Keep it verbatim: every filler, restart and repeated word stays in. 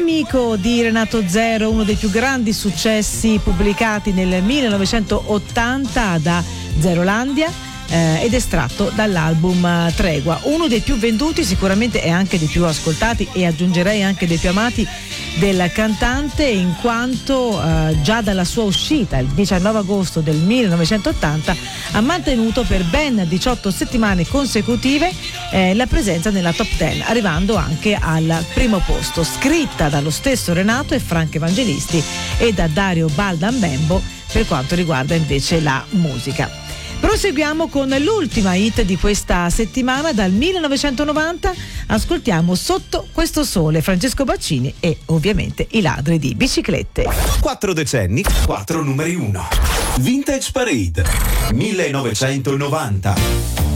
Nemico di Renato Zero, uno dei più grandi successi pubblicati nel millenovecentottanta da Zerolandia. Eh, ed estratto dall'album uh, Tregua, uno dei più venduti, sicuramente è anche dei più ascoltati e aggiungerei anche dei più amati del cantante, in quanto uh, già dalla sua uscita il diciannove agosto del millenovecentottanta ha mantenuto per ben diciotto settimane consecutive eh, la presenza nella top dieci, arrivando anche al primo posto, scritta dallo stesso Renato e Franco Evangelisti e da Dario Baldambembo per quanto riguarda invece la musica. Proseguiamo con l'ultima hit di questa settimana dal millenovecentonovanta. Ascoltiamo Sotto questo sole, Francesco Baccini e ovviamente I ladri di biciclette. Quattro decenni, quattro numeri uno. Vintage Parade millenovecentonovanta.